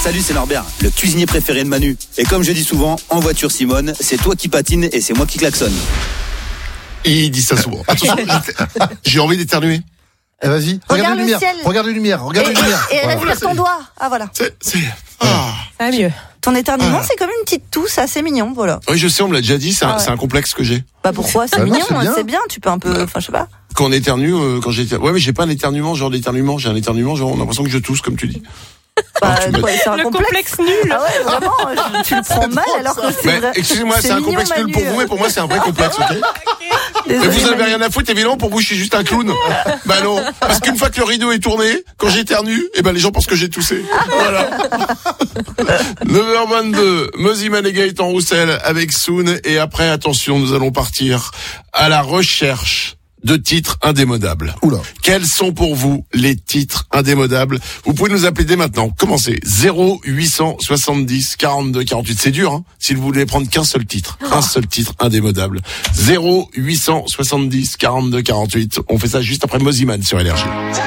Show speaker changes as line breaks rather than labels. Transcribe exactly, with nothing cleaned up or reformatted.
Salut, c'est Norbert, le cuisinier préféré de Manu. Et comme je dis souvent, en voiture Simone, c'est toi qui patine et c'est moi qui klaxonne.
Il dit ça souvent. Attention, j'ai, j'ai envie d'éternuer.
Eh, vas-y, regarde,
Regarde
les
le
lumières,
ciel.
regarde les lumières, regarde
Et,
les lumières.
et
Voilà.
respire ton doigt. Ah voilà.
C'est, c'est, ah.
Ça va mieux.
Ton éternuement,
Ah.
c'est comme une petite tousse assez mignon, voilà.
Oui, je sais, on me l'a déjà dit, c'est un,
Ah ouais.
c'est un complexe que j'ai.
Bah pourquoi c'est
Bah non,
mignon,
c'est
hein,
bien.
c'est bien. Tu peux un peu, enfin je sais pas.
Quand on éternue, euh, quand j'ai, ouais, mais j'ai pas un éternuement, genre d'éternuement, j'ai un éternuement, genre on a l'impression que je tousse, comme tu dis.
Bah,
tu me-
quoi, c'est un
Le
complexe.
complexe nul.
Ah ouais, vraiment, je- tu le prends mal alors que c'est
Mais
vrai.
excusez-moi, c'est, un
mignon,
complexe nul
Manu.
pour vous, mais pour moi c'est un vrai complexe, ok? Mais
Désolé,
vous avez
Manu.
rien à foutre, évidemment, pour vous je suis juste un clown. Bah non, parce qu'une fois que le rideau est tourné, quand j'éternue, eh ben les gens pensent que j'ai toussé. Voilà. neuf heures vingt-deux, Mosiman et Gaëtan Roussel avec Soon, et après, attention, nous allons partir à la recherche de titres indémodables.
Oula.
Quels sont pour vous les titres indémodables? Vous pouvez nous appeler dès maintenant. Commencez. zéro huit cent soixante-dix quarante-deux quarante-huit. C'est dur, hein, si vous voulez prendre qu'un seul titre. Un seul titre indémodable. zéro huit cent soixante-dix quarante-deux quarante-huit. On fait ça juste après Mosiman sur Énergie.